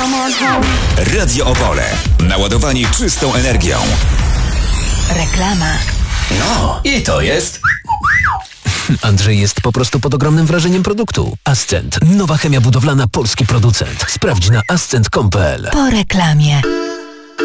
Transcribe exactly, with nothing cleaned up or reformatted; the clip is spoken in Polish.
Radio Opole. Naładowani czystą energią. Reklama. No, i to jest... Andrzej jest po prostu pod ogromnym wrażeniem produktu. Ascent. Nowa chemia budowlana, polski producent. Sprawdź na ascent kropka com kropka p l. Po reklamie.